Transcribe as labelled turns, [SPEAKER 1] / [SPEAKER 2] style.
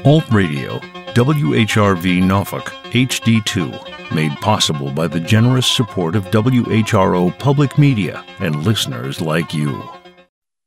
[SPEAKER 1] Alt Radio, WHRV Norfolk, HD2, made possible by the generous support of WHRO Public Media and listeners like you.